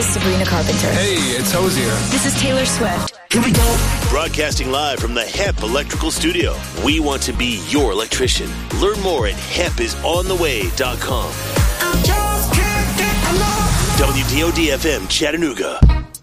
Sabrina Carpenter. Hey, it's Hosier. This is Taylor Swift. Here we go. Broadcasting live from the HEP Electrical Studio. We want to be your electrician. Learn more at hepisontheway.com. WDOD FM Chattanooga.